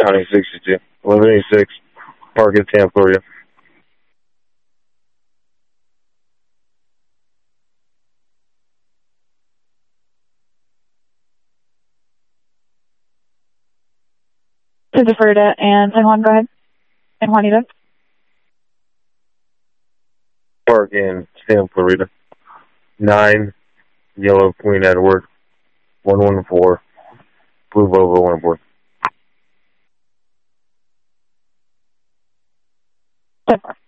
County 62. 1186. Park in Tampa, Florida. Santa Florida and San Juan, go ahead. And Juanita. Park in Tampa, Florida. 9 Yellow Queen Edward. 114. Blue Volvo 114. 10-4.